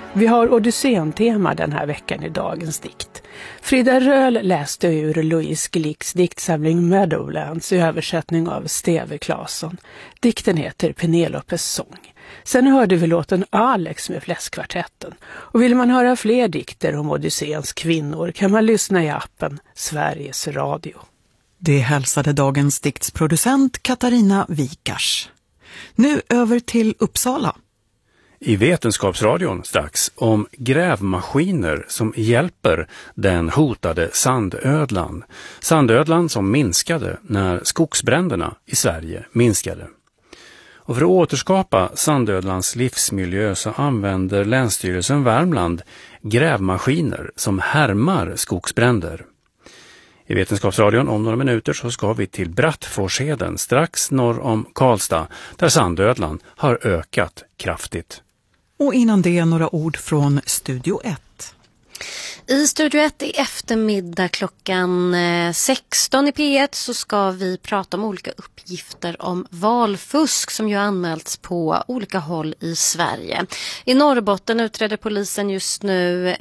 Vi har Odysseen-tema den här veckan i dagens dikt. Frida Röhl läste ur Louise Glicks diktsamling Meadowlands i översättning av Steve Claesson. Dikten heter Penelopes sång. Sen hörde vi låten Alex med Fläskkvartetten. Och vill man höra fler dikter om Odysseens kvinnor kan man lyssna i appen Sveriges Radio. Det hälsade dagens diktsproducent Katarina Wikars. Nu över till Uppsala. I Vetenskapsradion strax om grävmaskiner som hjälper den hotade sandödlan. Sandödlan som minskade när skogsbränderna i Sverige minskade. Och för att återskapa sandödlans livsmiljö så använder Länsstyrelsen Värmland grävmaskiner som härmar skogsbränder. I Vetenskapsradion om några minuter så ska vi till Brattforsheden strax norr om Karlstad där sandödlan har ökat kraftigt. Och innan det några ord från Studio 1. I Studio 1 i eftermiddag klockan 16 i P1 så ska vi prata om olika uppgifter om valfusk som ju anmälts på olika håll i Sverige. I Norrbotten utreder polisen just nu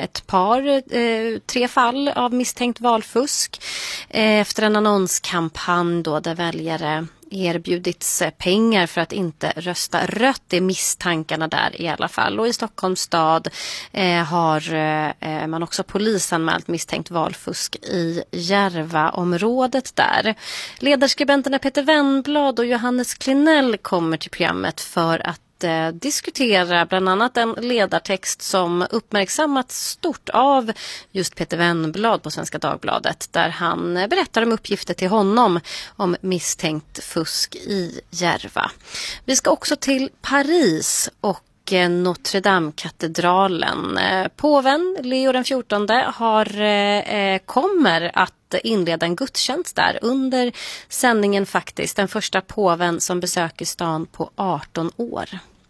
tre fall av misstänkt valfusk efter en annonskampanj då där väljare erbjudits pengar för att inte rösta rött. Det är misstankarna där i alla fall. Och i Stockholms stad har man också polisanmält misstänkt valfusk i Järva-området där. Ledarskribenterna Peter Wennblad och Johannes Klinell kommer till programmet för att diskutera bland annat en ledartext som uppmärksammats stort av just Peter Wennblad på Svenska Dagbladet där han berättar om uppgifter till honom om misstänkt fusk i Järva. Vi ska också till Paris och Notre Dame-katedralen. Påven Leo den 14 kommer att inleda en gudstjänst där under sändningen faktiskt. Den första påven som besöker stan på 18 år.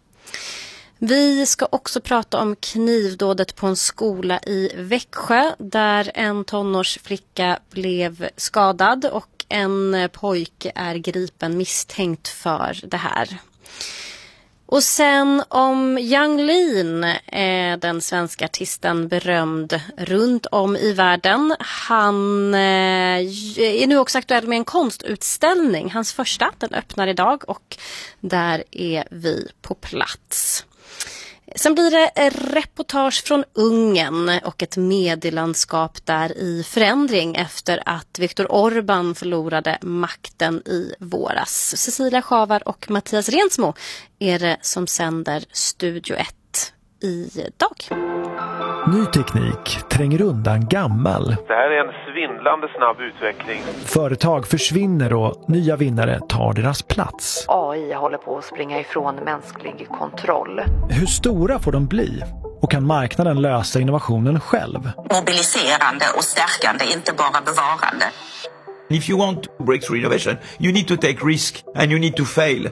Vi ska också prata om knivdådet på en skola i Växjö där en tonårsflicka blev skadad och en pojke är gripen misstänkt för det här. Och sen om Yang Lean, den svenska artisten berömd runt om i världen. Han är nu också aktuell med en konstutställning. Hans första, den öppnar idag och där är vi på plats. Sen blir det reportage från Ungern och ett medielandskap där i förändring efter att Viktor Orbán förlorade makten i våras. Cecilia Schavar och Mattias Rensmo är det som sänder Studio 1 idag. Ny teknik tränger undan gammal. Det här är en svindlande snabb utveckling. Företag försvinner och nya vinnare tar deras plats. AI håller på att springa ifrån mänsklig kontroll. Hur stora får de bli? Och kan marknaden lösa innovationen själv? Mobiliserande och stärkande, inte bara bevarande. If you want breakthrough innovation, you need to take risk and you need to fail.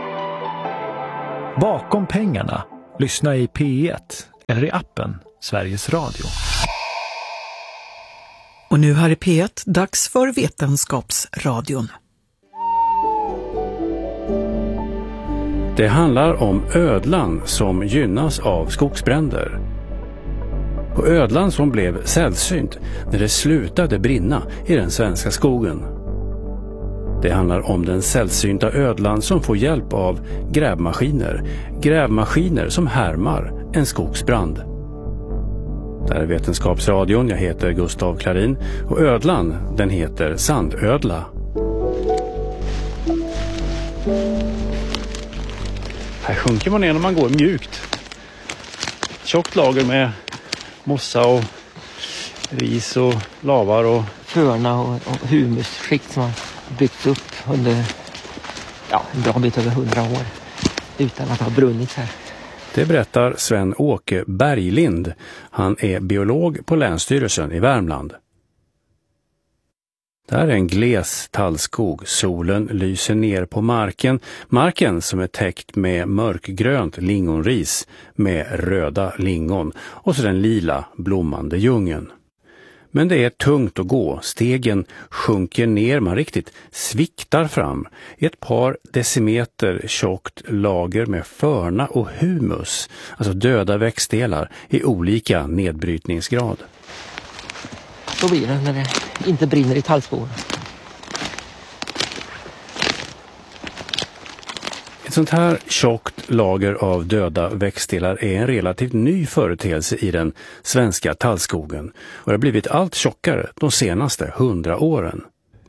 Bakom pengarna. Lyssna i P1 eller i appen Sveriges Radio. Och nu här i P1, dags för Vetenskapsradion. Det handlar om ödlan som gynnas av skogsbränder. Och ödlan som blev sällsynt när det slutade brinna i den svenska skogen. Det handlar om den sällsynta ödlan som får hjälp av grävmaskiner. Grävmaskiner som härmar en skogsbrand. Det här är Vetenskapsradion, jag heter Gustav Klarin och ödlan den heter sandödla. Här sjunker man ner när man går mjukt. Tjockt lager med mossa och ris och lavar och förna och humusskikt som har byggts upp under en bra bit över 100 år utan att ha brunnit här. Det berättar Sven-Åke Berglind. Han är biolog på Länsstyrelsen i Värmland. Det här är en gles tallskog. Solen lyser ner på marken. Marken som är täckt med mörkgrönt lingonris med röda lingon och så den lila blommande djungeln. Men det är tungt att gå, stegen sjunker ner, man riktigt sviktar fram i ett par decimeter tjockt lager med förna och humus, alltså döda växtdelar i olika nedbrytningsgrad. Så blir det när det inte brinner i tallskogen. Ett sånt här tjockt lager av döda växtdelar är en relativt ny företeelse i den svenska tallskogen och det har blivit allt tjockare de senaste 100 åren.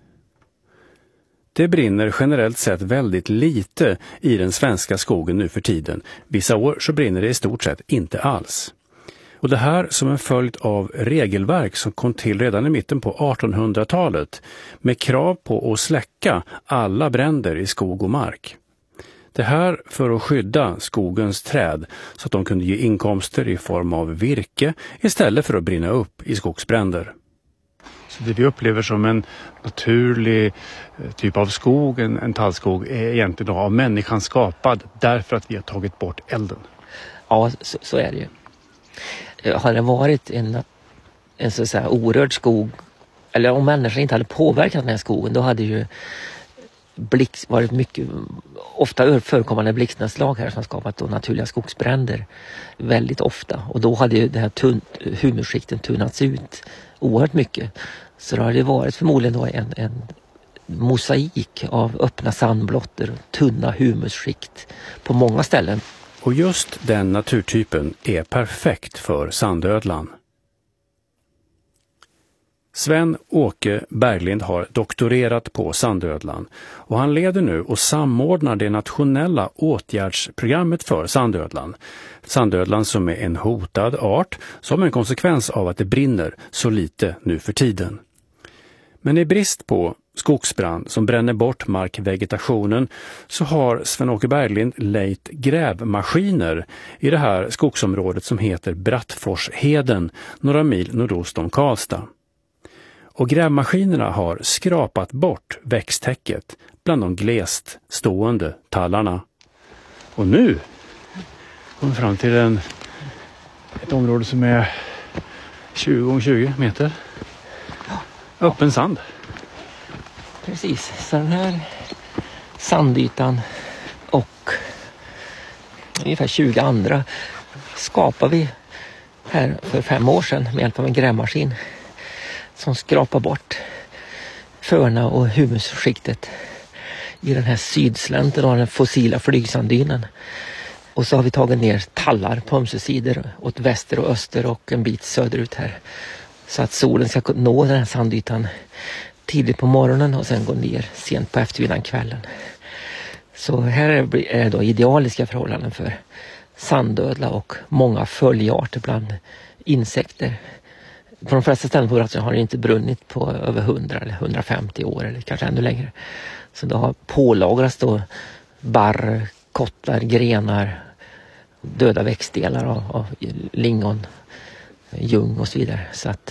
Det brinner generellt sett väldigt lite i den svenska skogen nu för tiden. Vissa år så brinner det i stort sett inte alls. Och det här som en följd av regelverk som kom till redan i mitten på 1800-talet med krav på att släcka alla bränder i skog och mark. Det här för att skydda skogens träd så att de kunde ge inkomster i form av virke istället för att brinna upp i skogsbränder. Så det vi upplever som en naturlig typ av skog, en tallskog, är egentligen av människan skapad därför att vi har tagit bort elden. Ja, så är det ju. Har det varit en så att säga orörd skog, eller om människor inte hade påverkat den här skogen, då hade ju varit mycket ofta förekommande blixtnedslag här som har skapat då naturliga skogsbränder väldigt ofta, och då hade ju det här humusskikten tunnats ut oerhört mycket, så det hade varit förmodligen då en mosaik av öppna sandblottor och tunna humusskikt på många ställen. Och just den naturtypen är perfekt för sandödlan. Sven-Åke Berglind har doktorerat på sandödlan och han leder nu och samordnar det nationella åtgärdsprogrammet för sandödlan. Sandödlan som är en hotad art som en konsekvens av att det brinner så lite nu för tiden. Men i brist på skogsbrand som bränner bort markvegetationen så har Sven-Åke Berglind lejt grävmaskiner i det här skogsområdet som heter Brattforsheden, några mil nordost om Karlstad. Och grävmaskinerna har skrapat bort växttäcket bland de glest stående tallarna. Och nu kommer vi fram till ett område som är 20x20 meter. Öppen sand. Precis, så den här sandytan och ungefär 20 andra skapar vi här för 5 år sedan med hjälp av en grävmaskin som skrapar bort förna och humusskiktet i den här sydslänten av den fossila flygsandynen. Och så har vi tagit ner tallar på ömse sidor åt väster och öster och en bit söderut här. Så att solen ska nå den här sandytan tidigt på morgonen och sen gå ner sent på eftermiddagen kvällen. Så här är det då idealiska förhållanden för sandödla och många följarter bland insekter. På de flesta ställen på Brattforsheden har det inte brunnit på över 100 eller 150 år eller kanske ännu längre. Så det har pålagrats då barr, kottlar, grenar, döda växtdelar av lingon, ljung och så vidare. Så att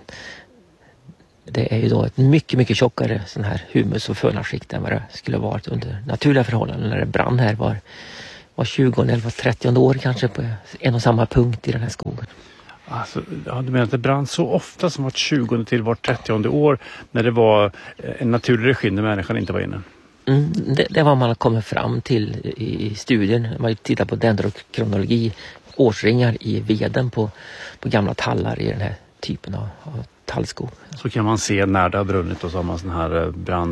det är ju då ett mycket, mycket tjockare sån här humus- och förnaskikt än vad det skulle ha varit under naturliga förhållanden när det brann här var 20 eller 30 år kanske på en och samma punkt i den här skogen. Alltså, ja, du menar att det brann så ofta som vart 20 till vart 30 år när det var en naturlig regim där människan inte var inne? Det var man har kommit fram till i studien. Man tittar på dendrokronologi, årsringar i veden på gamla tallar i den här typen av tallskog. Så kan man se när det har brunnit och så har man sån här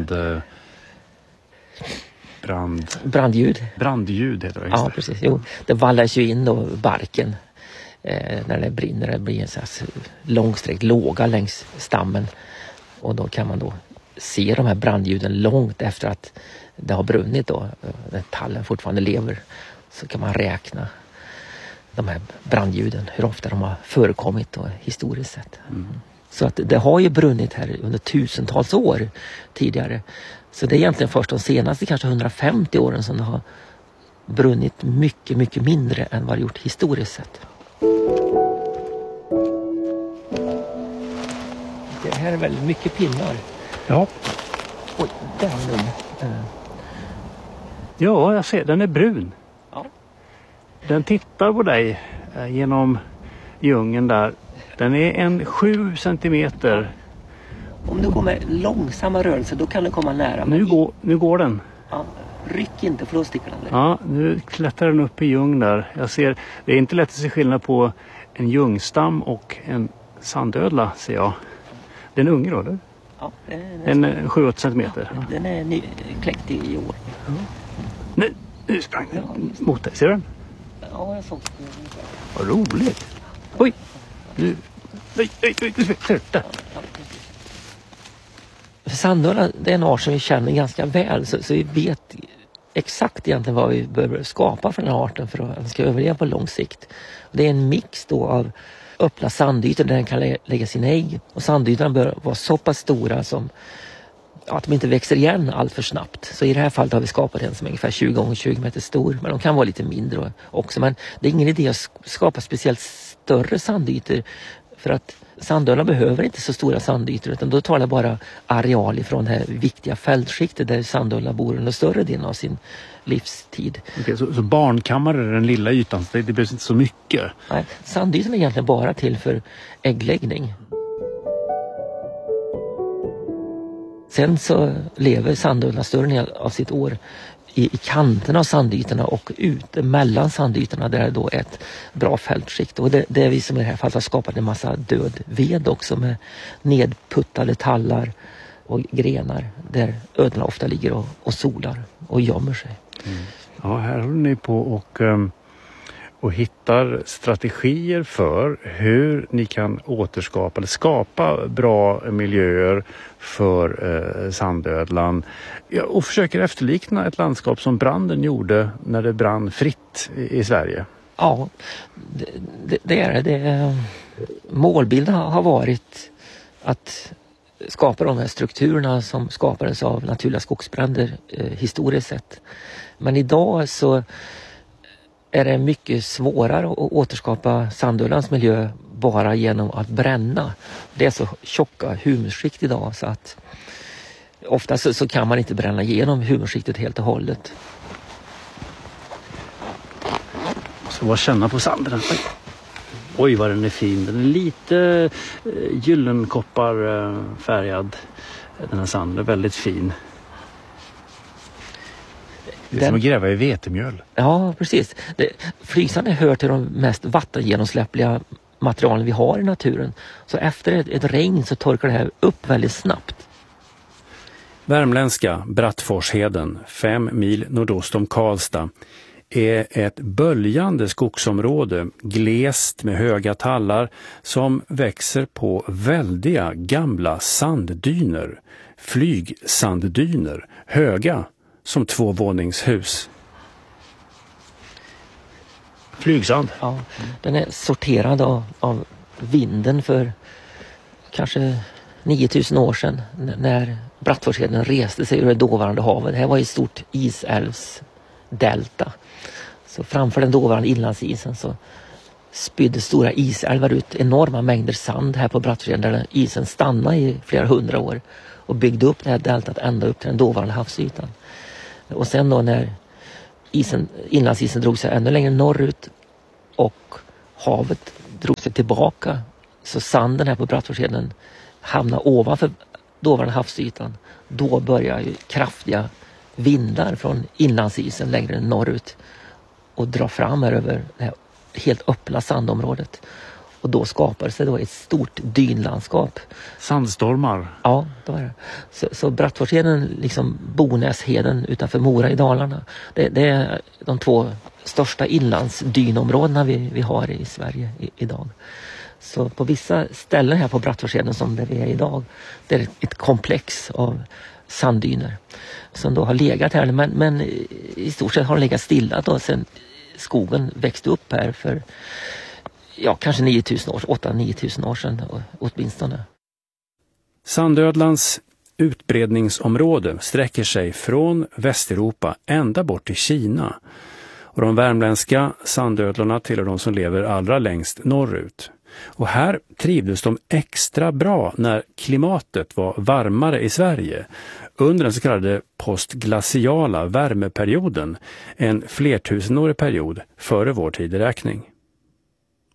brandljud. Brandljud heter det. Ja, precis. Jo, det vallas ju in då barken när det brinner. Det blir en sån här långsträckt låga längs stammen. Och då kan man då se de här brandljuden långt efter att det har brunnit då. När tallen fortfarande lever. Så kan man räkna de här brandljuden. Hur ofta de har förekommit då, historiskt sett. Så att det har ju brunnit här under tusentals år tidigare. Så det är egentligen först de senaste kanske 150 åren som det har brunnit mycket, mycket mindre än vad det gjort historiskt sett. Det här är väldigt mycket pinnar. Ja. Oj, där är den. Ja, jag ser. Den är brun. Ja. Den tittar på dig genom djungeln där. Den är en 7 centimeter. Om du går med långsamma rörelser då kan du komma nära. Nu går den. Ja, ryck inte för då sticker den. Ja, nu klättrar den upp i ljung där. Jag ser, det är inte lätt att se skillnad på en ljungstam och en sandödla, ser jag. Det är en unge då, eller? Ja, en 7-8 centimeter. Ja, den är kläckt i år. Ja. Nu sprang den mot dig, ser du den? Ja, jag såg. Vad roligt. Oj! Nu. Där. Sandödlan, det är en art som vi känner ganska väl så vi vet exakt egentligen vad vi behöver skapa för den här arten för att den ska överleva på lång sikt. Det är en mix då av öppna sandytor där den kan lägga sina ägg och sandytorna bör vara så pass stora som att de inte växer igen allt för snabbt. Så i det här fallet har vi skapat en som är ungefär 20 gånger 20 meter stor, men de kan vara lite mindre också. Men det är ingen idé att skapa speciellt större sandytor för att sandödlan behöver inte så stora sandytor utan då talar bara areal ifrån det här viktiga fältskiktet där sandödlan bor under större delen av sin livstid. Okej, så barnkammare är den lilla ytan, det behövs inte så mycket? Nej, sandytan är egentligen bara till för äggläggning. Sen så lever sandödlan större del av sitt år i kanterna av sandytorna och ute mellan sandytorna där det då är ett bra fältskikt. Och det är vi som i det här fallet har skapat en massa död ved också med nedputtade tallar och grenar där ödlorna ofta ligger och solar och gömmer sig. Mm. Ja, här håller ni på och hittar strategier för hur ni kan återskapa eller skapa bra miljöer för sandödlan och försöker efterlikna ett landskap som branden gjorde när det brann fritt i Sverige. Ja, det är det. Målbilden har varit att skapa de här strukturerna som skapades av naturliga skogsbränder historiskt sett. Men idag så är det mycket svårare att återskapa sandödlans miljö bara genom att bränna. Det är så tjocka humusskikt idag så att ofta så kan man inte bränna igenom humusskiktet helt och hållet. Så vad känna på sanden? Oj vad den är fin. Den är lite gyllenkopparfärgad. Den här sanden är väldigt fin. Det är som att gräva i vetemjöl. Ja, precis. Flygsand hör till de mest vattengenomsläppliga materialen vi har i naturen. Så efter ett regn så torkar det här upp väldigt snabbt. Värmländska Brattforsheden, 5 mil nordost om Karlstad, är ett böljande skogsområde, glest med höga tallar som växer på väldiga gamla sanddyner, flygsanddyner, höga som 2-våningshus. Flygsand? Ja, den är sorterad av vinden för kanske 9000 år sedan när Brattforsheden reste sig ur det dåvarande havet. Det här var ett stort isälvsdelta. Så framför den dåvarande inlandsisen så spydde stora isälvar ut enorma mängder sand här på Brattforsheden där isen stannade i flera 100 år och byggde upp det här deltat ända upp till den dåvarande havsytan. Och sen då när inlandsisen drog sig ännu längre norrut och havet drog sig tillbaka så sanden här på Brattforsheden hamnade ovanför dåvarande havsytan. Då börjar ju kraftiga vindar från inlandsisen längre norrut och dra fram här över det här helt öppna sandområdet. Och då skapar sig då ett stort dynlandskap. Sandstormar? Ja, det var det. Så Brattforsheden, liksom Bonäsheden utanför Mora i Dalarna. Det är de 2 största inlandsdynområdena vi har i Sverige idag. Så på vissa ställen här på Brattforsheden som där vi är idag, det är ett komplex av sanddyner som då har legat här. Men i stort sett har de legat stilla då sen skogen växte upp här för kanske 8-9 000 år sedan åtminstone. Sandödlans utbredningsområde sträcker sig från Västeuropa ända bort till Kina. Och de värmländska sandödlorna tillhör de som lever allra längst norrut. Och här trivdes de extra bra när klimatet var varmare i Sverige under den så kallade postglaciala värmeperioden, en flertusenårig period före vår tideräkning.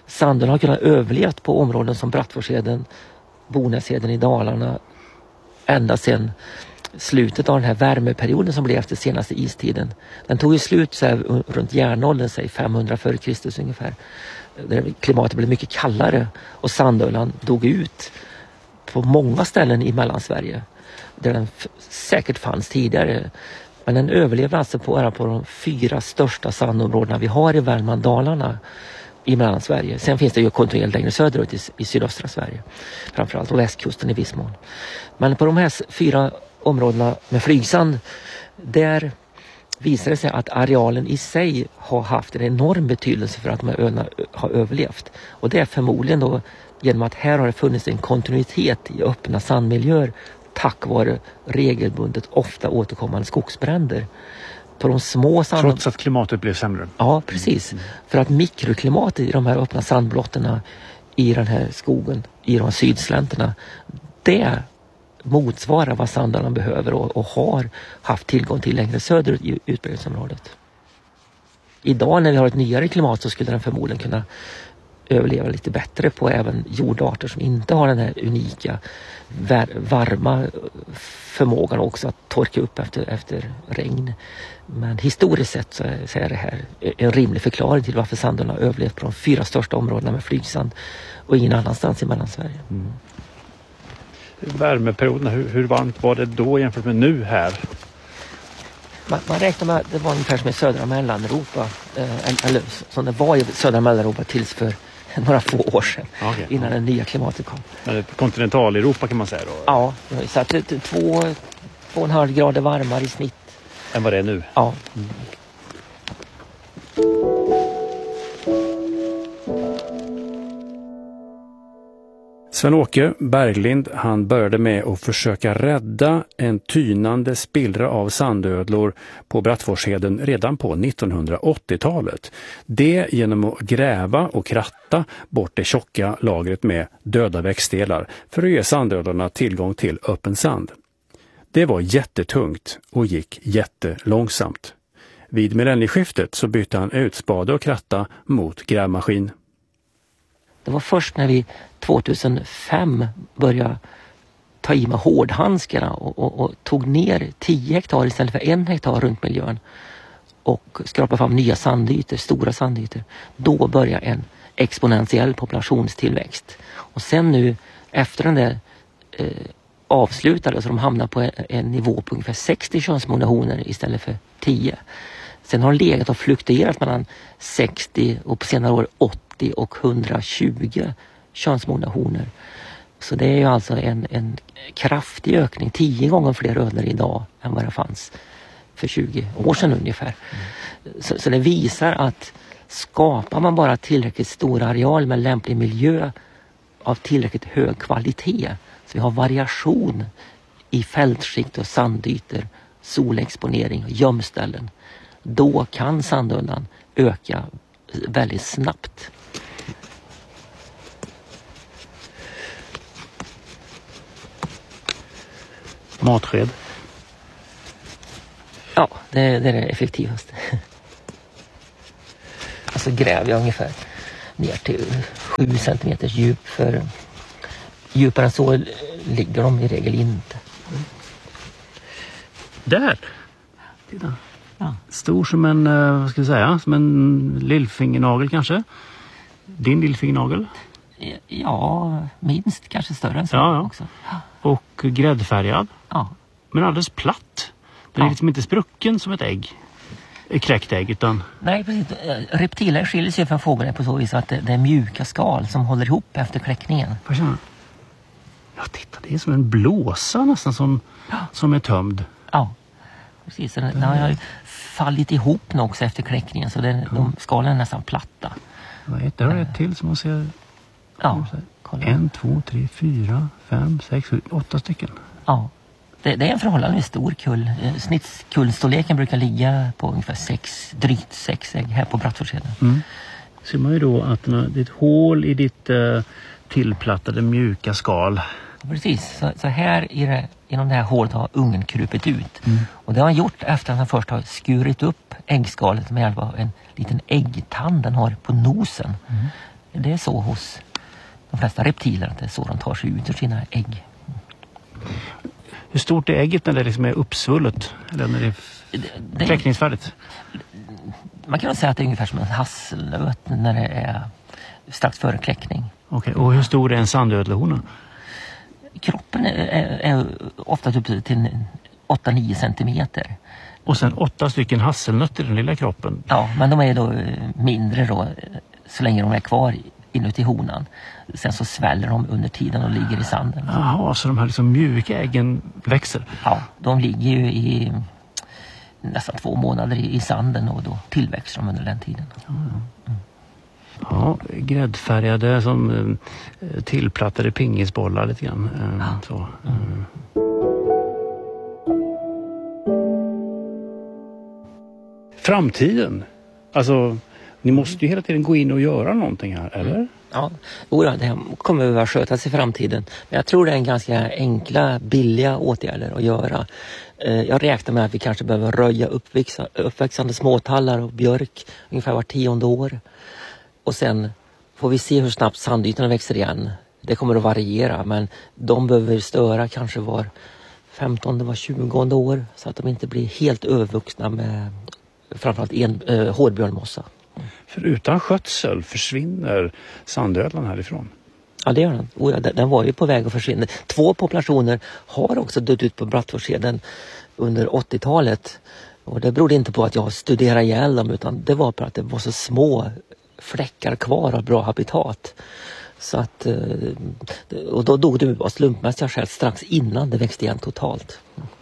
Sandöland har kunnat överlevt på områden som Brattforsheden, Bonäsheden i Dalarna ända sedan slutet av den här värmeperioden som blev efter senaste istiden. Den tog ju slut så här, runt järnåldern, säg 500 före Kristus ungefär. Där klimatet blev mycket kallare och Sandöland dog ut på många ställen i Mellansverige där den säkert fanns tidigare. Men den överlevde alltså på de 4 största sandområdena vi har i Värmland, Dalarna i Mellansverige. Sen finns det ju kontinuerligt längre söderut i sydöstra Sverige. Framförallt och västkusten i viss mån. Men på de här 4 områdena med flygsand, där visar det sig att arealen i sig har haft en enorm betydelse för att de här öarna har överlevt. Och det är förmodligen då genom att här har det funnits en kontinuitet i öppna sandmiljöer tack vare regelbundet ofta återkommande skogsbränder. På de små Trots att klimatet blev sämre? Ja, precis. För att mikroklimatet i de här öppna sandblotterna i den här skogen, i de sydslänterna, det motsvarar vad Sandöland behöver och har haft tillgång till längre söderut i utbredningsområdet. Idag när vi har ett nyare klimat så skulle den förmodligen kunna överleva lite bättre på även jordarter som inte har den här unika varma förmågan också att torka upp efter regn. Men historiskt sett så är det här en rimlig förklaring till varför Sandöland har överlevt på de 4 största områdena med flygsand och ingen annanstans i Mellansverige. Mm. Värmeperioderna, hur varmt var det då jämfört med nu här? Man räknar med att det var ungefär som i södra Mellaneuropa, eller som det var i södra Mellaneuropa tills för några få år sedan, innan det nya klimatet kom. Kontinentaleuropa kan man säga då? Ja, så att 2,5 grader varmare i snitt. Än vad det är nu? Ja. Mm. Sven-Åke Berglind, han började med att försöka rädda en tynande spillra av sandödlor på Brattforsheden redan på 1980-talet. Det genom att gräva och kratta bort det tjocka lagret med döda växtdelar för att ge sandödlorna tillgång till öppen sand. Det var jättetungt och gick jättelångsamt. Vid millennieskiftet så bytte han ut spade och kratta mot grävmaskin. Det var först när vi 2005 började ta i med hårdhandskarna och tog ner 10 hektar istället för 1 hektar runt miljön och skrapade fram nya sandytor, stora sandytor. Då började en exponentiell populationstillväxt. Och sen nu efter den där avslutade så de hamnade på en nivå på ungefär 60 könsmogna honor istället för 10. Sen har legat och fluktuerat mellan 60 och på senare år 80 och 120 könsmogna honor. Så det är ju alltså en kraftig ökning, 10 gånger fler ödlor idag än vad det fanns för 20 år sedan ungefär. Så det visar att skapar man bara tillräckligt stor areal med lämplig miljö av tillräckligt hög kvalitet, så vi har variation i fältskikt och sandytor, solexponering och gömställen, då kan Sandöland öka väldigt snabbt. Matsked? Ja, det är det effektivaste. Alltså gräver jag ungefär ner till 7 centimeters djup, för djupare än så ligger de i regel inte. Där! Titta. Ja. Stor som en, vad ska jag säga, som en lillfingernagel kanske? Din lillfingernagel? Ja, minst, kanske större än så också. Och gräddfärgad? Ja. Men alldeles platt. Den är liksom inte sprucken som ett ägg. Ett kräckt ägg, utan... Nej, precis. Reptiler skiljer sig från fåglar på så vis att det är mjuka skal som håller ihop efter kläckningen. Ja, titta, det är som en blåsa nästan som är tömd. Ja, precis. Den har ju fallit ihop också efter kläckningen, så de skalen är nästan platta. Där har ett till som man ser. Ja, 1, 2, 3, 4, 5, 6, 7, 8 stycken. Ja, det är en förhållandevis stor kull. Snittkullstorleken brukar ligga på ungefär drygt 6 ägg här på Brattforsheden. Mm. Ser man ju då att det är ett hål i ditt tillplattade mjuka skal. Precis, så här inom det här hålet har ungen krupit ut. Och det har han gjort efter att han först har skurit upp äggskalet med hjälp av en liten äggtand den har på nosen. Det är så hos de flesta reptiler att det är så de tar sig ut ur sina ägg. Hur stort är ägget när det liksom är uppsvullet? Eller när det är kläckningsfärdigt? Man kan säga att det är ungefär som en hasselnöt när det är strax före kläckning. Okej, och hur stor är en sandödlehona? Kroppen är ofta upp till 8-9 centimeter. Och sen 8 stycken hasselnötter i den lilla kroppen? Ja, men de är då mindre då, så länge de är kvar inuti honan. Sen så sväller de under tiden och ligger i sanden. Jaha, så de här liksom mjuka äggen växer? Ja, de ligger ju i nästan 2 månader i sanden och då tillväxer de under den tiden. Ja, gräddfärgade som tillplattade pingisbollar lite grann. Så. Framtiden. Alltså, ni måste ju hela tiden gå in och göra någonting här, eller? Ja, det här kommer vi att skötas i framtiden. Men jag tror det är en ganska enkla, billiga åtgärder att göra. Jag räknar med att vi kanske behöver röja uppväxande småtallar och björk ungefär var 10:e år. Och sen får vi se hur snabbt sandytorna växer igen. Det kommer att variera, men de behöver störa kanske var 15:e, var 20:e år så att de inte blir helt övervuxna med framförallt hårdbjörnmossa. För utan skötsel försvinner sandödlan härifrån? Ja, det gör den. Den var ju på väg att försvinna. 2 populationer har också dött ut på Bratteforsheden under 80-talet. Och det berodde inte på att jag studerade ihjäl dem, utan det var på att det var så små fläckar kvar av bra habitat. Så att, och då dog det av slumpmässiga skäl strax innan det växte igen totalt.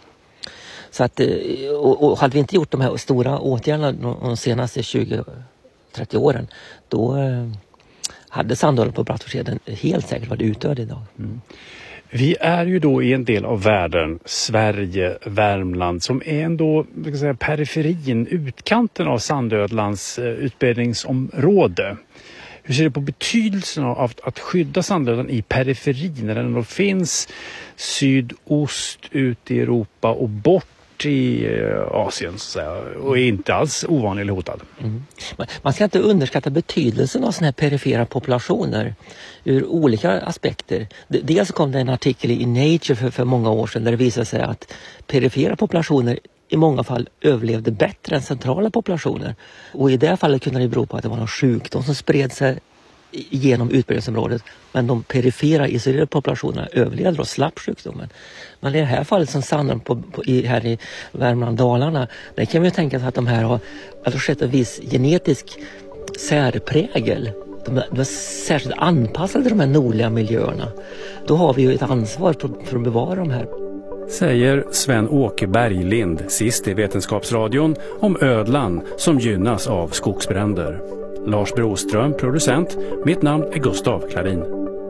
Så att, och hade vi inte gjort de här stora åtgärderna de senaste 20-30 åren, då hade sandödlan på Bratteforsheden helt säkert varit utdöd idag. Vi är ju då i en del av världen, Sverige, Värmland, som är ändå periferin, utkanten av sandödlans utbredningsområde. Hur ser du på betydelsen av att skydda sandödlan i periferin när den då finns sydost ut i Europa och bort i Asien så att säga, och är inte alls ovanlig eller hotad? Man ska inte underskatta betydelsen av sådana här perifera populationer ur olika aspekter. Dels kom det en artikel i Nature för många år sedan där det visade sig att perifera populationer i många fall överlevde bättre än centrala populationer. Och i det fallet kunde det bero på att det var någon sjukdom som spred sig genom utbredningsområdet. Men de perifera isolerade populationerna överlevde och slapp sjukdomen. Men i det här fallet som sannar här i Värmland, Dalarna, där kan vi ju tänka sig att de här har skett en viss genetisk särprägel. De är särskilt anpassade till de här nordliga miljöerna. Då har vi ju ett ansvar för att bevara de här. Säger Sven-Åke Berglind sist i Vetenskapsradion om ödlan som gynnas av skogsbränder. Lars Broström, producent. Mitt namn är Gustav Klarin.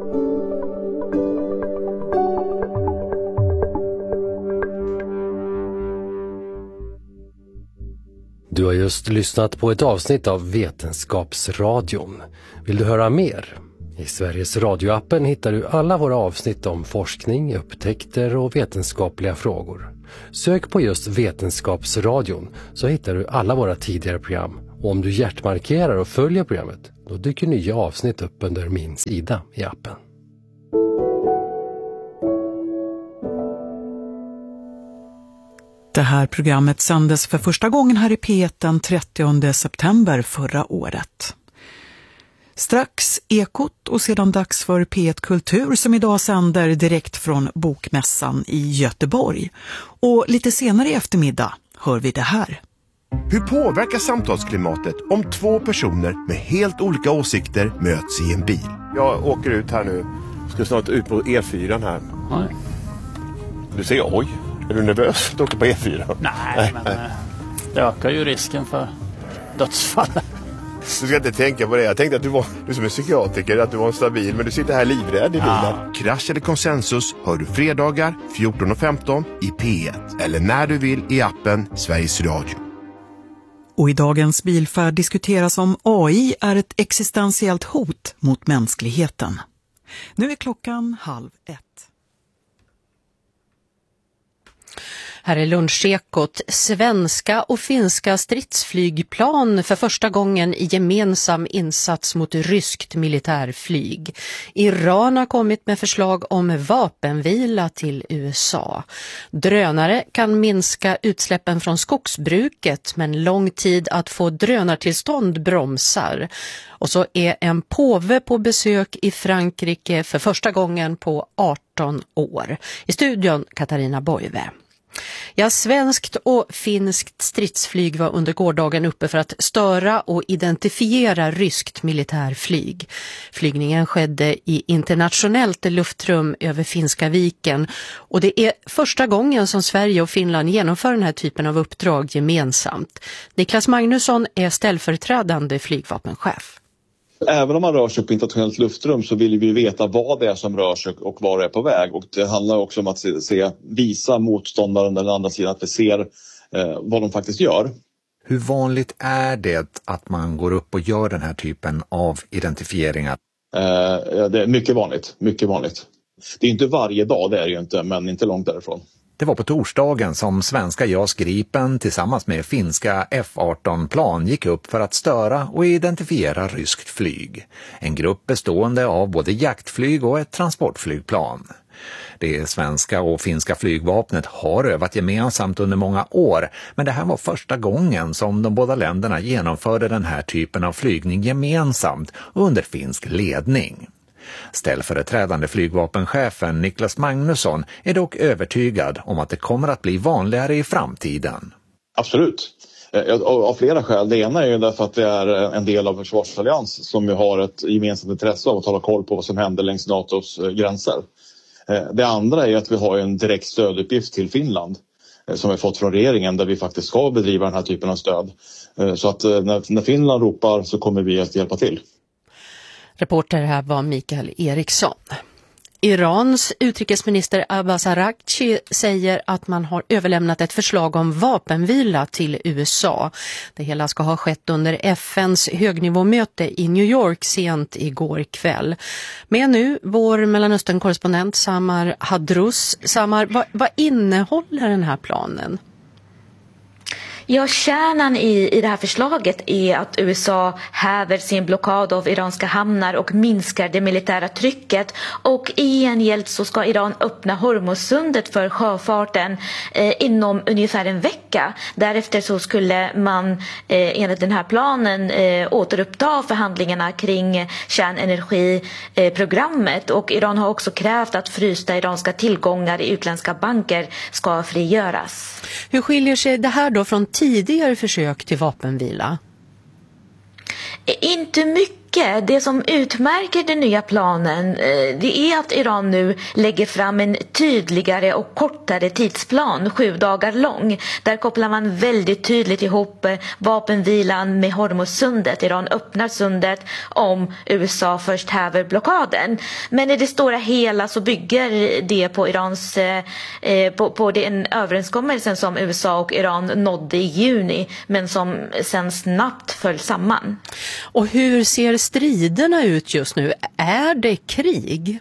Du har just lyssnat på ett avsnitt av Vetenskapsradion. Vill du höra mer? I Sveriges radioappen hittar du alla våra avsnitt om forskning, upptäckter och vetenskapliga frågor. Sök på just Vetenskapsradion så hittar du alla våra tidigare program. Och om du hjärtmarkerar och följer programmet, då dyker nya avsnitt upp under min sida i appen. Det här programmet sändes för första gången här i P1 den 30 september förra året. Strax Ekot och sedan dags för P1 Kultur som idag sänder direkt från Bokmässan i Göteborg. Och lite senare i eftermiddag hör vi det här. Hur påverkar samtalsklimatet om 2 personer med helt olika åsikter möts i en bil? Jag åker ut här nu. Ska snart ut på E4 här. Nej. Du säger oj. Är du nervös att åka på E4? Nej, men det ökar ju risken för dödsfall. Du ska inte tänka på det. Jag tänkte att du som är psykiatriker, att du var stabil, men du sitter här livrädd i bilen. Ja. Krasch eller konsensus hör du fredagar 14:15 i P1 eller när du vill i appen Sveriges Radio. Och i dagens bilfärd diskuteras om AI är ett existentiellt hot mot mänskligheten. Nu är klockan 12:30. Här är Lunchekot. Svenska och finska stridsflygplan för första gången i gemensam insats mot ryskt militärflyg. Iran har kommit med förslag om vapenvila till USA. Drönare kan minska utsläppen från skogsbruket, men lång tid att få drönartillstånd bromsar. Och så är en påve på besök i Frankrike för första gången på 18 år. I studion Katarina Boive. Ja, svenskt och finskt stridsflyg var under gårdagen uppe för att störa och identifiera ryskt militärflyg. Flygningen skedde i internationellt luftrum över Finska viken och det är första gången som Sverige och Finland genomför den här typen av uppdrag gemensamt. Niklas Magnusson är ställföreträdande flygvapenchef. Även om man rör sig på internationellt luftrum så vill vi veta vad det är som rör sig och var det är på väg. Och det handlar också om att visa motståndaren eller andra sidan att vi ser vad de faktiskt gör. Hur vanligt är det att man går upp och gör den här typen av identifieringar? Det är mycket vanligt, mycket vanligt. Det är inte varje dag, det är det ju inte, men inte långt därifrån. Det var på torsdagen som svenska JAS Gripen tillsammans med finska F-18-plan gick upp för att störa och identifiera ryskt flyg. En grupp bestående av både jaktflyg och ett transportflygplan. Det svenska och finska flygvapnet har övat gemensamt under många år, men det här var första gången som de båda länderna genomförde den här typen av flygning gemensamt under finsk ledning. Ställföreträdande flygvapenchefen Niklas Magnusson är dock övertygad om att det kommer att bli vanligare i framtiden. Absolut. Av flera skäl. Det ena är ju därför att det är en del av försvarsallians som ju har ett gemensamt intresse av att hålla koll på vad som händer längs NATOs gränser. Det andra är att vi har en direkt stöduppgift till Finland som vi fått från regeringen där vi faktiskt ska bedriva den här typen av stöd. Så att när Finland ropar så kommer vi att hjälpa till. Reporter här var Mikael Eriksson. Irans utrikesminister Abbas Araghchi säger att man har överlämnat ett förslag om vapenvila till USA. Det hela ska ha skett under FNs högnivåmöte i New York sent igår kväll. Men nu vår Mellanöstern-korrespondent Samar Hadrous. Samar, vad innehåller den här planen? Ja, kärnan i det här förslaget är att USA häver sin blockad av iranska hamnar och minskar det militära trycket. Och i gengäld så ska Iran öppna Hormuzsundet för sjöfarten inom ungefär en vecka. Därefter så skulle man enligt den här planen återuppta förhandlingarna kring kärnenergiprogrammet. Och Iran har också krävt att frysta iranska tillgångar i utländska banker ska frigöras. Hur skiljer sig det här då från tidigare försök till vapenvila? Inte mycket. Det som utmärker den nya planen det är att Iran nu lägger fram en tydligare och kortare tidsplan, 7 dagar lång. Där kopplar man väldigt tydligt ihop vapenvilan med Hormuzsundet. Iran öppnar sundet om USA först häver blockaden. Men i det stora hela så bygger det på Irans på den överenskommelsen som USA och Iran nådde i juni men som sen snabbt föll samman. Och hur ser striderna ut just nu? Är det krig?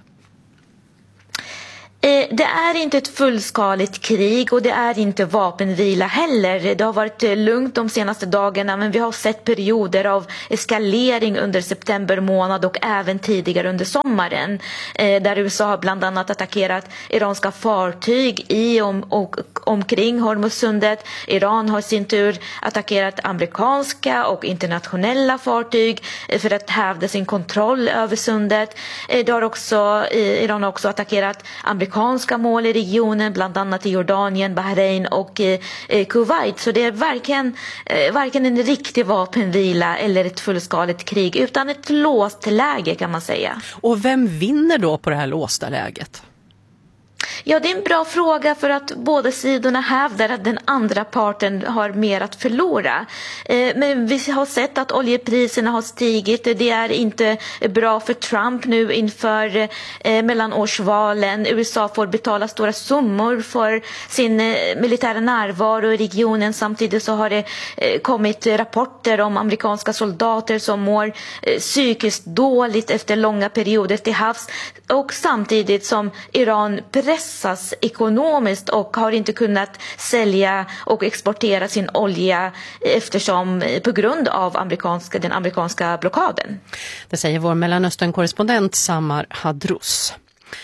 Det är inte ett fullskaligt krig och det är inte vapenvila heller. Det har varit lugnt de senaste dagarna men vi har sett perioder av eskalering under september månad och även tidigare under sommaren. Där USA har bland annat attackerat iranska fartyg i och omkring Hormuzsundet. Iran har sin tur attackerat amerikanska och internationella fartyg för att hävda sin kontroll över sundet. Iran har också attackerat amerikanska mål i regionen, bland annat i Jordanien, Bahrain och Kuwait. Så det är varken en riktig vapenvila eller ett fullskaligt krig utan ett låst läge kan man säga. Och vem vinner då på det här låsta läget? Ja, det är en bra fråga för att båda sidorna hävdar att den andra parten har mer att förlora. Men vi har sett att oljepriserna har stigit. Det är inte bra för Trump nu inför mellanårsvalen. USA får betala stora summor för sin militära närvaro i regionen. Samtidigt så har det kommit rapporter om amerikanska soldater som mår psykiskt dåligt efter långa perioder till havs. Och samtidigt som Iran pressar förkrossas ekonomiskt och har inte kunnat sälja och exportera sin olja eftersom på grund av den amerikanska blockaden. Det säger vår Mellanöstern-korrespondent Samar Hadrous.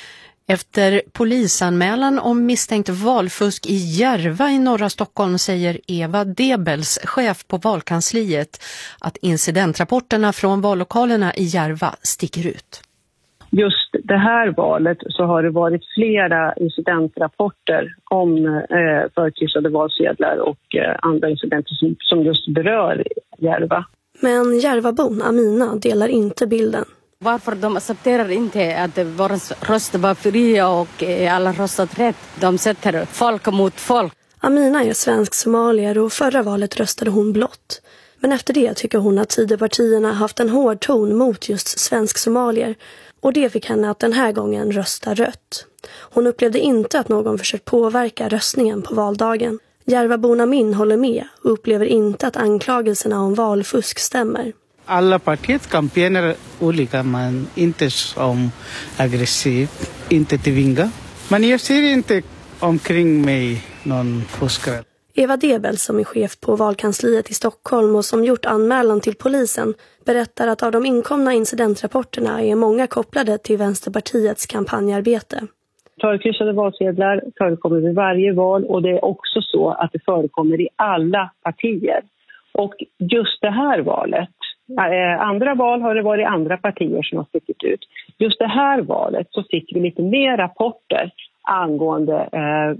Efter polisanmälan om misstänkt valfusk i Järva i norra Stockholm säger Eva Debels, chef på valkansliet, att incidentrapporterna från vallokalerna i Järva sticker ut. Just det här valet så har det varit flera incidentrapporter om förkryssade valsedlar och andra incidenter som just berör Järva. Men Järvabon Amina delar inte bilden. Varför de accepterar inte att våra röster var fria och alla röstat rätt. De sätter folk mot folk. Amina är svensk somalier och förra valet röstade hon blått. Men efter det tycker hon att Tidöpartierna haft en hård ton mot just svensk somalier. Och det fick henne att den här gången rösta rött. Hon upplevde inte att någon försökt påverka röstningen på valdagen. Järvabon Amin håller med och upplever inte att anklagelserna om valfusk stämmer. Alla partiets kampanjer olika, men inte som aggressiv, inte tvinga. Men jag ser inte omkring mig någon fuskare. Eva Debel, som är chef på valkansliet i Stockholm och som gjort anmälan till polisen, berättar att av de inkomna incidentrapporterna är många kopplade till Vänsterpartiets kampanjarbete. Förkryssade valsedlar förekommer vid varje val och det är också så att det förekommer i alla partier. Och just det här valet, andra val har det varit andra partier som har stickit ut. Just det här valet så fick vi lite mer rapporter angående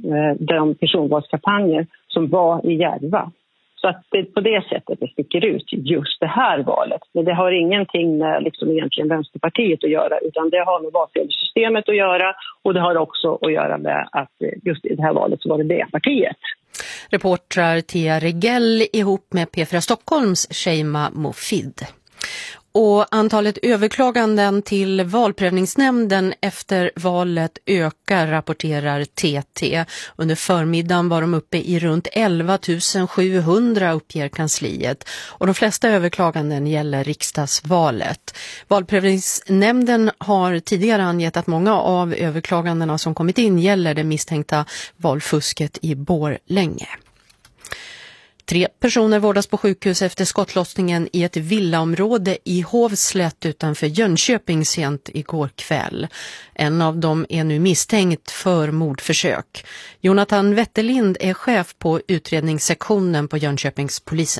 de personvalskampanjer som var i Järva. Så att det på det sättet det sticker ut just det här valet. Men det har ingenting med liksom egentligen Vänsterpartiet att göra, utan det har med valsedelssystemet att göra, och det har också att göra med att just i det här valet så var det partiet. Reportrar Tia Regell ihop med P4 Stockholms Sheima Mofid. Och antalet överklaganden till valprövningsnämnden efter valet ökar, rapporterar TT. Under förmiddagen var de uppe i runt 11 700, uppger kansliet. Och de flesta överklaganden gäller riksdagsvalet. Valprövningsnämnden har tidigare angett att många av överklagandena som kommit in gäller det misstänkta valfusket i Borlänge. 3 personer vårdas på sjukhus efter skottlossningen i ett villaområde i Hovslätt utanför Jönköping sent igår kväll. En av dem är nu misstänkt för mordförsök. Jonathan Wetterlind är chef på utredningssektionen på Jönköpingspolisen.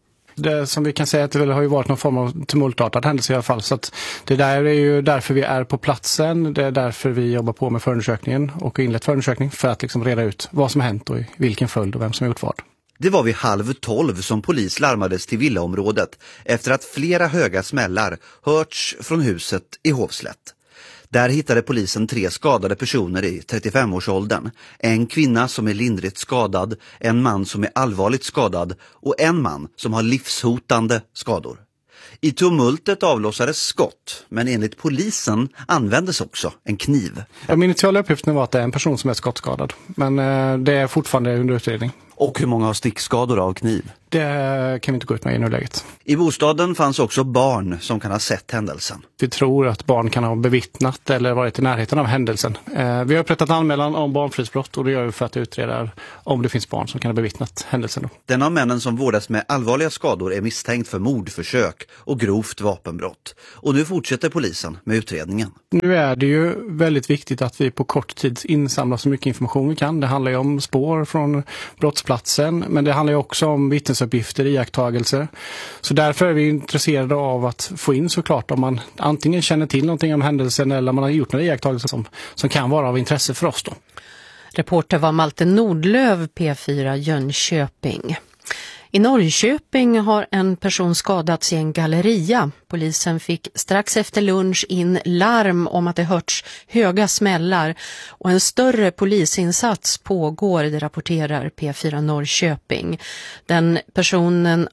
Det som vi kan säga att det har ju varit någon form av tumultartad händelse i alla fall. Så att det där är ju därför vi är på platsen. Det är därför vi jobbar på med förundersökningen och inlett förundersökning för att liksom reda ut vad som har hänt och i vilken följd och vem som har gjort vad. Det var vid 11:30 som polis larmades till villaområdet efter att flera höga smällar hörts från huset i Hovslätt. Där hittade polisen 3 skadade personer i 35-årsåldern. En kvinna som är lindrigt skadad, en man som är allvarligt skadad och en man som har livshotande skador. I tumultet avlossades skott, men enligt polisen användes också en kniv. Min initiala uppgiften var att det är en person som är skottskadad, men det är fortfarande under utredning. Och hur många har stickskador av kniv? Det kan vi inte gå ut med i nuläget. I bostaden fanns också barn som kan ha sett händelsen. Vi tror att barn kan ha bevittnat eller varit i närheten av händelsen. Vi har upprättat anmälan om barnfridsbrott och det gör vi för att utreda om det finns barn som kan ha bevittnat händelsen. Då. Den av männen som vårdas med allvarliga skador är misstänkt för mordförsök och grovt vapenbrott. Och nu fortsätter polisen med utredningen. Nu är det ju väldigt viktigt att vi på kort tid insamlar så mycket information vi kan. Det handlar ju om spår från brottsplatsen, men det handlar ju också om vittnesuppgifter, iakttagelser. Så därför är vi intresserade av att få in såklart om man antingen känner till någonting om händelsen eller man har gjort några iakttagelser som kan vara av intresse för oss då. Reporter var Malte Nordlöv, P4 Jönköping. I Norrköping har en person skadats i en galleria. Polisen fick strax efter lunch in larm om att det hörts höga smällar och en större polisinsats pågår, det rapporterar P4 Norrköping. En person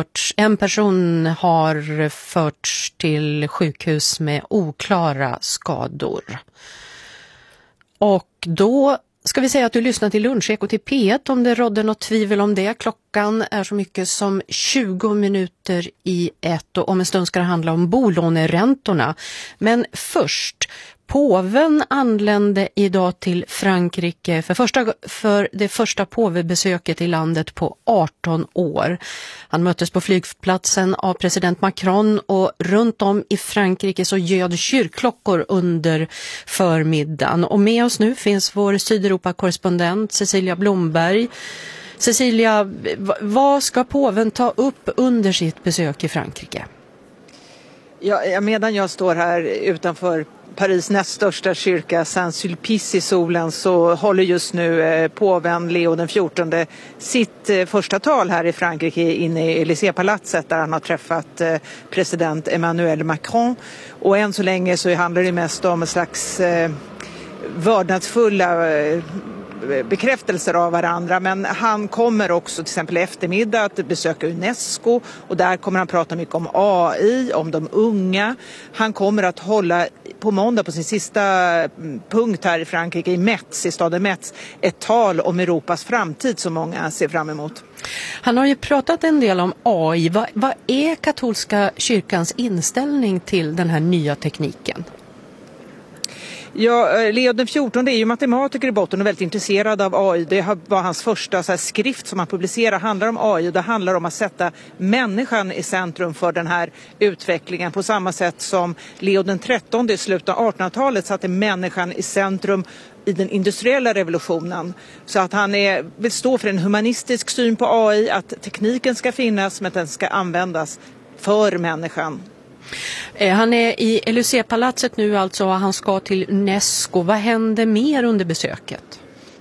har förts till sjukhus med oklara skador. Och då ska vi säga att du lyssnar till Luncheko till P1 om det rådde något tvivel om det. Klockan är så mycket som 20 minuter i 1 och om en stund ska det handla om bolåneräntorna. Men först, Påven anlände idag till Frankrike för det första påvebesöket i landet på 18 år. Han möttes på flygplatsen av president Macron och runt om i Frankrike så ljöd kyrkklockor under förmiddagen. Och med oss nu finns vår Sydeuropa-korrespondent Cecilia Blomberg. Cecilia, vad ska påven ta upp under sitt besök i Frankrike? Ja, medan jag står här utanför Paris näst största kyrka Saint-Sulpice i solen så håller just nu påven Leo den 14 sitt första tal här i Frankrike inne i Élysée-palatset där han har träffat president Emmanuel Macron. Och än så länge så handlar det mest om en slags vördnadsfulla bekräftelser av varandra, men han kommer också till exempel eftermiddag att besöka UNESCO och där kommer han prata mycket om AI, om de unga. Han kommer att hålla på måndag på sin sista punkt här i Frankrike i Metz, i staden Metz, ett tal om Europas framtid som många ser fram emot. Han har ju pratat en del om AI. Vad är katolska kyrkans inställning till den här nya tekniken? Ja, Leo den 14 är ju matematiker i botten och väldigt intresserad av AI. Det var hans första skrift som han publicerade, handlar om AI. Det handlar om att sätta människan i centrum för den här utvecklingen. På samma sätt som Leo den 13 i slutet av 1800-talet satte människan i centrum i den industriella revolutionen. Så att han vill stå för en humanistisk syn på AI, att tekniken ska finnas men att den ska användas för människan. Han är i Élysée-palatset nu alltså och han ska till UNESCO. Vad händer mer under besöket?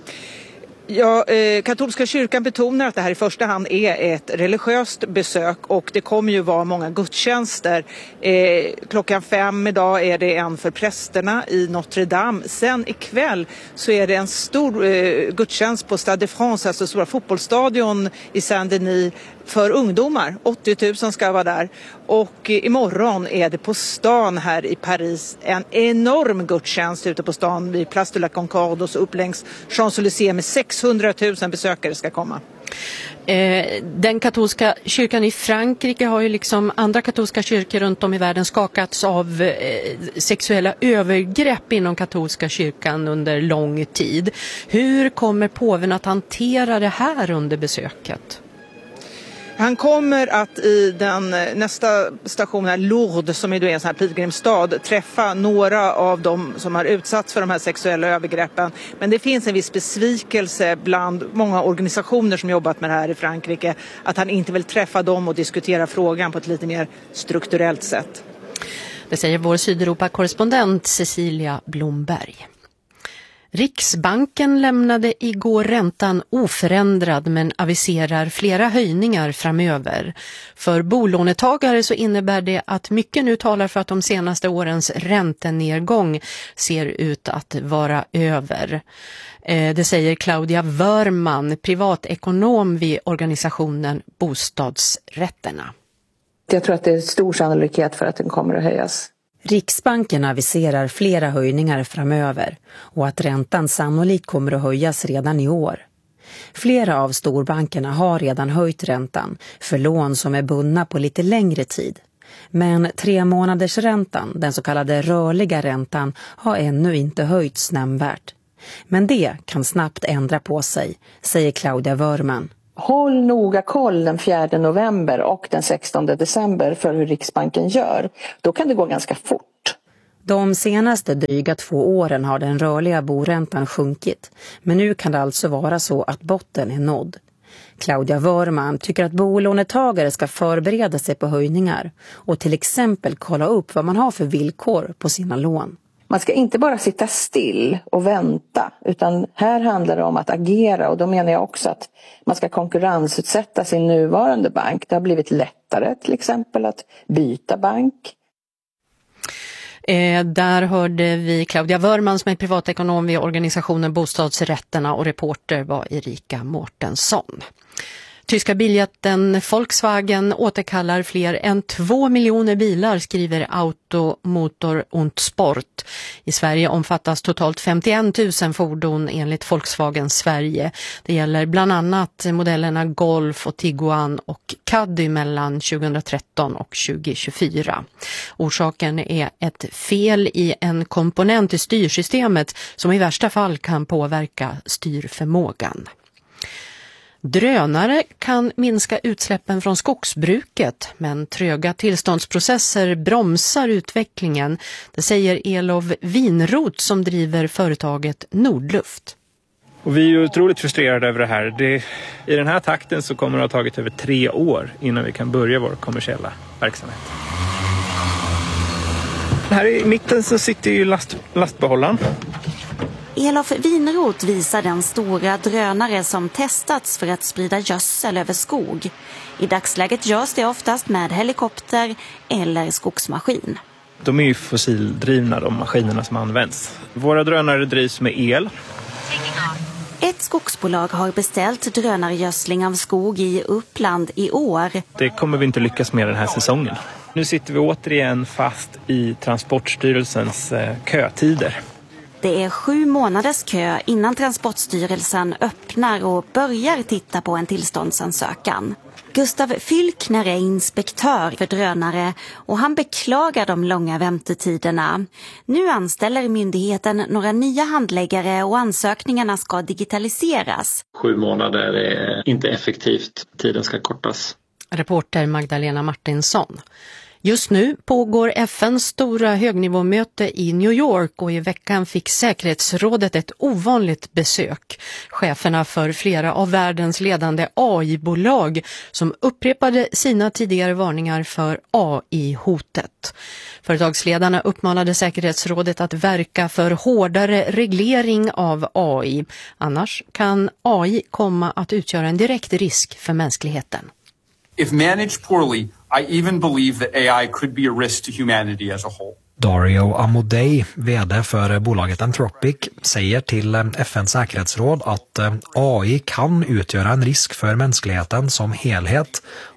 Ja, katolska kyrkan betonar att det här i första hand är ett religiöst besök och det kommer ju vara många gudstjänster. Klockan 5 idag är det en för prästerna i Notre Dame. Sen ikväll så är det en stor gudstjänst på Stade de France, alltså stora fotbollsstadion i Saint-Denis för ungdomar. 80 000 ska vara där. Och imorgon är det på stan här i Paris en enorm gudstjänst ute på stan vid Place de la Concorde och så upp längs Champs-Élysées med 600 000 besökare ska komma. Den katolska kyrkan i Frankrike har ju liksom andra katolska kyrkor runt om i världen skakats av sexuella övergrepp inom katolska kyrkan under lång tid. Hur kommer påven att hantera det här under besöket? Han kommer att i den nästa station här, Lourdes, som är en sån här pilgrimsstad, träffa några av dem som har utsatts för de här sexuella övergreppen. Men det finns en viss besvikelse bland många organisationer som jobbat med det här i Frankrike att han inte vill träffa dem och diskutera frågan på ett lite mer strukturellt sätt. Det säger vår Sydeuropa-korrespondent Cecilia Blomberg. Riksbanken lämnade igår räntan oförändrad men aviserar flera höjningar framöver. För bolånetagare så innebär det att mycket nu talar för att de senaste årens räntenedgång ser ut att vara över. Det säger Claudia Wörman, privatekonom vid organisationen Bostadsrätterna. Jag tror att det är stor sannolikhet för att den kommer att höjas. Riksbanken aviserar flera höjningar framöver och att räntan sannolikt kommer att höjas redan i år. Flera av storbankerna har redan höjt räntan för lån som är bundna på lite längre tid. Men 3 månaders räntan, den så kallade rörliga räntan, har ännu inte höjts nämnvärt. Men det kan snabbt ändra på sig, säger Claudia Wörman. Håll noga koll den 4 november och den 16 december för hur Riksbanken gör. Då kan det gå ganska fort. De senaste dryga 2 åren har den rörliga boräntan sjunkit. Men nu kan det alltså vara så att botten är nådd. Claudia Wörman tycker att bolånetagare ska förbereda sig på höjningar och till exempel kolla upp vad man har för villkor på sina lån. Man ska inte bara sitta still och vänta, utan här handlar det om att agera, och då menar jag också att man ska konkurrensutsätta sin nuvarande bank. Det har blivit lättare till exempel att byta bank. Där hörde vi Claudia Wörman som är privatekonom vid organisationen Bostadsrätterna och reporter var Erika Mårtensson. Tyska biljätten Volkswagen återkallar fler än 2 miljoner bilar, skriver Auto, Motor und Sport. I Sverige omfattas totalt 51 000 fordon enligt Volkswagen Sverige. Det gäller bland annat modellerna Golf och Tiguan och Caddy mellan 2013 och 2024. Orsaken är ett fel i en komponent i styrsystemet som i värsta fall kan påverka styrförmågan. Drönare kan minska utsläppen från skogsbruket, men tröga tillståndsprocesser bromsar utvecklingen. Det säger Elof Winroth som driver företaget Nordluft. Och vi är ju otroligt frustrerade över det här. I den här takten så kommer det att ha tagit över 3 år innan vi kan börja vår kommersiella verksamhet. Här i mitten så sitter ju lastbehållaren. Elof Winroth visar den stora drönare som testats för att sprida gödsel över skog. I dagsläget görs det oftast med helikopter eller skogsmaskin. De är ju fossildrivna, de maskinerna som används. Våra drönare drivs med el. Ett skogsbolag har beställt drönargödsling av skog i Uppland i år. Det kommer vi inte lyckas med den här säsongen. Nu sitter vi återigen fast i Transportstyrelsens kötider. Det är 7 månaders kö innan Transportstyrelsen öppnar och börjar titta på en tillståndsansökan. Gustav Fylkner är inspektör för drönare och han beklagar de långa väntetiderna. Nu anställer myndigheten några nya handläggare och ansökningarna ska digitaliseras. 7 månader är inte effektivt, tiden ska kortas. Reporter Magdalena Martinsson. Just nu pågår FNs stora högnivåmöte i New York och i veckan fick säkerhetsrådet ett ovanligt besök. Cheferna för flera av världens ledande AI-bolag som upprepade sina tidigare varningar för AI-hotet. Företagsledarna uppmanade säkerhetsrådet att verka för hårdare reglering av AI. Annars kan AI komma att utgöra en direkt risk för mänskligheten. If managed poorly, I even believe that AI could be a risk to humanity as a whole. Dario Amodei, vd för bolaget Anthropic, säger till FNs säkerhetsråd att AI kan utgöra en risk för mänskligheten som helhet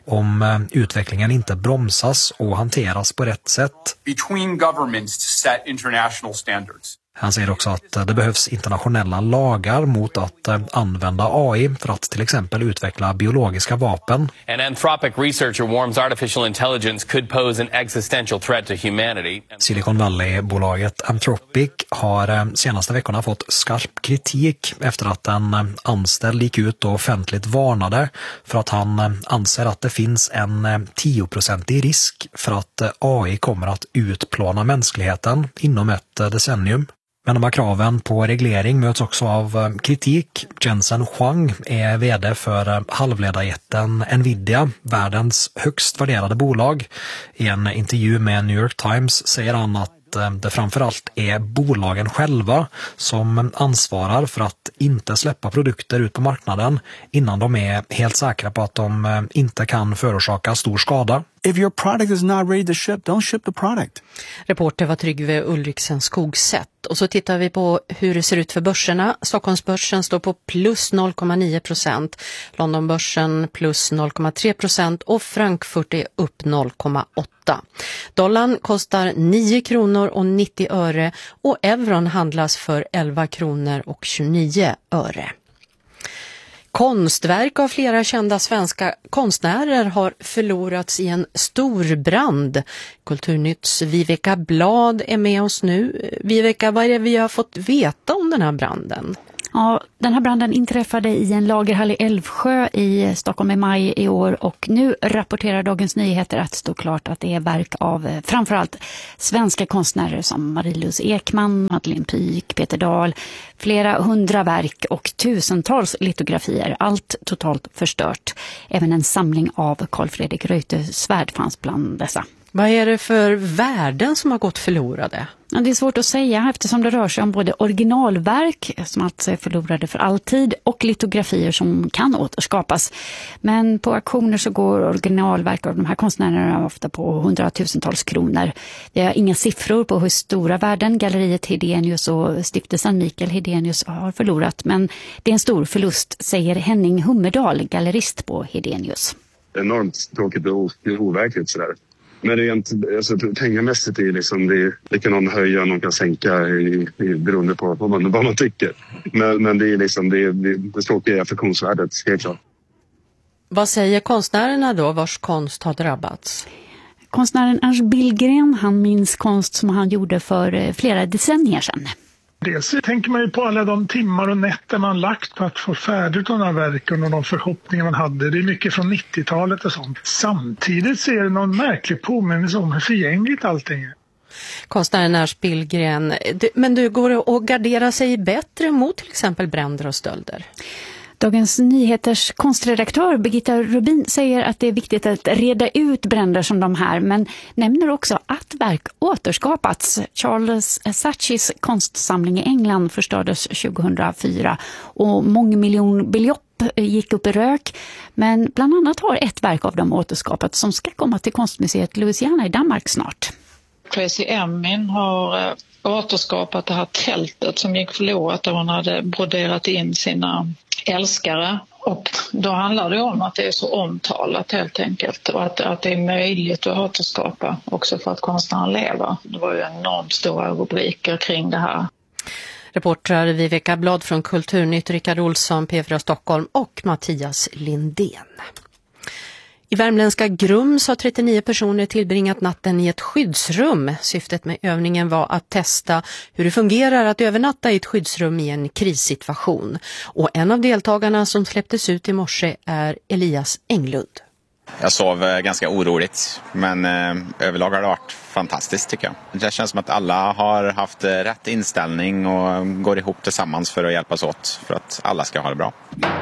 om utvecklingen inte bromsas och hanteras på rätt sätt. Between governments to set international standards. Han säger också att det behövs internationella lagar mot att använda AI för att till exempel utveckla biologiska vapen. An Anthropic researcher warns artificial intelligence could pose an existential threat to humanity. Silicon Valley-bolaget Anthropic har senaste veckorna fått skarp kritik efter att en anställd gick ut och offentligt varnade för att han anser att det finns en 10% risk för att AI kommer att utplåna mänskligheten inom ett decennium. Men de här kraven på reglering möts också av kritik. Jensen Huang är vd för halvledarjätten Nvidia, världens högst värderade bolag. I en intervju med New York Times säger han att det framförallt är bolagen själva som ansvarar för att inte släppa produkter ut på marknaden innan de är helt säkra på att de inte kan förorsaka stor skada. If your product is not ready to ship, don't ship the product. Reporter var Tryggve Ulriksen Skogsätt. Och så tittar vi på hur det ser ut för börserna. Stockholmsbörsen står på plus 0,9%, Londonbörsen plus 0,3% och Frankfurt är upp 0,8%. Dollarn kostar 9 kronor och 90 öre och euron handlas för 11 kronor och 29 öre. Konstverk av flera kända svenska konstnärer har förlorats i en stor brand. Kulturnytts Viveka Blad är med oss nu. Viveka, vad är det vi har fått veta om den här branden? Ja, den här branden inträffade i en lagerhall i Älvsjö i Stockholm i maj i år och nu rapporterar Dagens Nyheter att det står klart att det är verk av framförallt svenska konstnärer som Marie-Louise Ekman, Madeleine Pyk, Peter Dahl, flera 100 verk och tusentals litografier, allt totalt förstört. Även en samling av Carl Fredrik Reuterswärd fanns bland dessa. Vad är det för värden som har gått förlorade? Ja, det är svårt att säga eftersom det rör sig om både originalverk som alltså är förlorade för alltid och litografier som kan återskapas. Men på auktioner så går originalverk av de här konstnärerna ofta på 100-tusentals kronor. Det är inga siffror på hur stora värden Galleriet Hedenius och stiftelsen Mikael Hedenius har förlorat. Men det är en stor förlust, säger Henning Hummerdal, gallerist på Hedenius. Enormt tråkigt och overkligt sådär. Men rent pengamässigt är liksom det kan någon höja, någon kan sänka beroende på vad man tycker. Men det är liksom det tråkiga affektionsvärdet, helt klart. Vad säger konstnärerna då vars konst har drabbats? Konstnären Ernst Billgren, han minns konst som han gjorde för flera decennier sedan. Dels tänker man ju på alla de timmar och nätter man lagt på att få färdigt de här verken och de förhoppningar man hade. Det är mycket från 90-talet och sånt. Samtidigt så är det någon märklig påminnelse om hur förgängligt allting är. Konstnären Ernst Billgren, men du går att gardera sig bättre mot till exempel bränder och stölder? Dagens Nyheters konstredaktör Birgitta Rubin säger att det är viktigt att reda ut bränder som de här, men nämner också att verk återskapats. Charles Saatchis konstsamling i England förstördes 2004 och mångmiljonbelopp gick upp i rök. Men bland annat har ett verk av dem återskapats som ska komma till konstmuseet Louisiana i Danmark snart. Tracy Emin har återskapat det här tältet som gick förlorat där hon hade broderat in sina älskare. Och då handlar det om att det är så omtalat helt enkelt och att det är möjligt att återskapa också för att konstnären lever. Det var ju enormt stora rubriker kring det här. Reportrar Viveka Blad från Kulturnytt, Rickard Olsson, P4 Stockholm och Mattias Lindén. I värmländska Grums har 39 personer tillbringat natten i ett skyddsrum. Syftet med övningen var att testa hur det fungerar att övernatta i ett skyddsrum i en krissituation. Och en av deltagarna som släpptes ut i morse är Elias Englund. Jag sov ganska oroligt, men överlag har det varit fantastiskt tycker jag. Det känns som att alla har haft rätt inställning och går ihop tillsammans för att hjälpas åt för att alla ska ha det bra.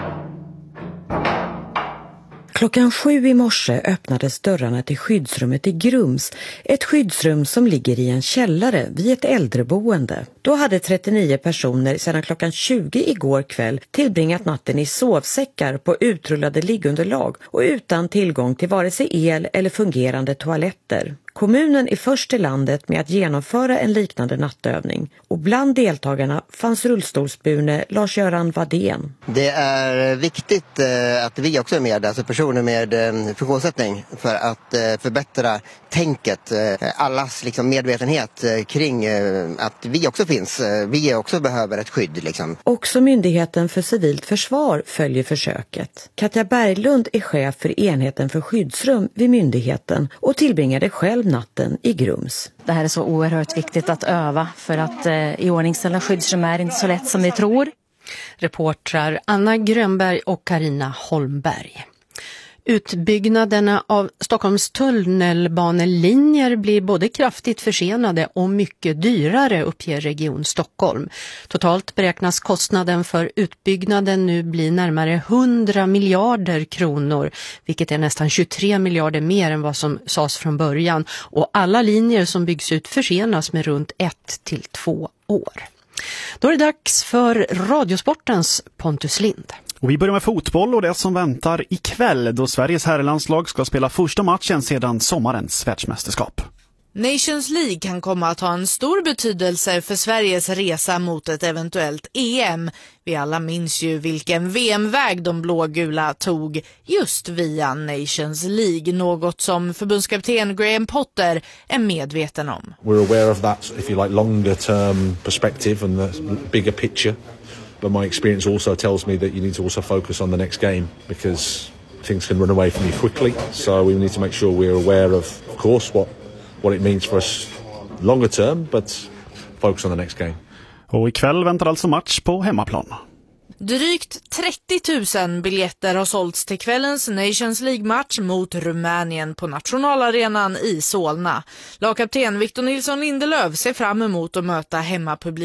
7:00 i morse öppnades dörrarna till skyddsrummet i Grums, ett skyddsrum som ligger i en källare vid ett äldreboende. Då hade 39 personer sedan 20:00 igår kväll tillbringat natten i sovsäckar på utrullade liggunderlag och utan tillgång till vare sig el eller fungerande toaletter. Kommunen är först i landet med att genomföra en liknande nattövning och bland deltagarna fanns rullstolsburne Lars-Göran Wadén. Det är viktigt att vi också är med, alltså personer med funktionssättning, för att förbättra tänket, allas liksom medvetenhet kring att vi också finns, vi också behöver ett skydd. Liksom. Också Myndigheten för civilt försvar följer försöket. Katja Berglund är chef för enheten för skyddsrum vid myndigheten och tillbringade själv natten i Grums. Det här är så oerhört viktigt att öva för att iordningställa skyddsrum är inte så lätt som vi tror. Reportrar Anna Grönberg och Karina Holmberg. Utbyggnaderna av Stockholms tunnelbanelinjer blir både kraftigt försenade och mycket dyrare, uppger Region Stockholm. Totalt beräknas kostnaden för utbyggnaden nu bli närmare 100 miljarder kronor, vilket är nästan 23 miljarder mer än vad som sades från början. Och alla linjer som byggs ut försenas med runt 1 till 2 år. Då är det dags för Radiosportens Pontus Lind. Och vi börjar med fotboll och det som väntar ikväll då Sveriges herrlandslag ska spela första matchen sedan sommarens världsmästerskap. Nations League kan komma att ha en stor betydelse för Sveriges resa mot ett eventuellt EM. Vi alla minns ju vilken VM-väg de blågula tog just via Nations League, något som förbundskapten Graham Potter är medveten om. We're aware of that, if you like, longer term perspective and the bigger picture. But my experience also tells me that you need to also focus on the next game because things can run away from you quickly. So we need to make sure we're aware of course, what it means for us longer term, but focus on the next game. Och ikväll väntar alltså match på hemmaplan. Drygt 30 000 biljetter har sålts till kvällens Nations League-match mot Rumänien på nationalarenan i Solna. Lagkapten Victor Nilsson Lindelöf ser fram emot att möta hemmapublik.